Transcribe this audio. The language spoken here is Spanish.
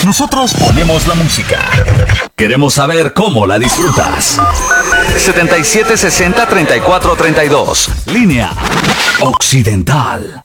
Nosotros ponemos la música. Queremos saber cómo la disfrutas. 7760-3432. Línea Occidental.